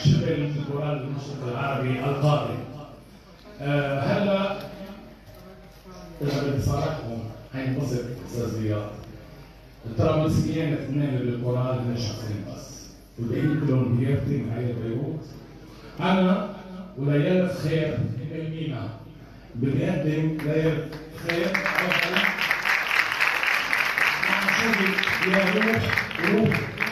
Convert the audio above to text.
شبه الكورال المشرق العربي القادم. هلا اذا باتصالاتكم حينبسط استاذ رياض. الطرابلسيين اثنين للكورال من شخصين بس، والباقيين كلهم بيرتي من عائله بيروت. انا وليالة خير المينا بنقدم ليالة خير مع شغل يا روح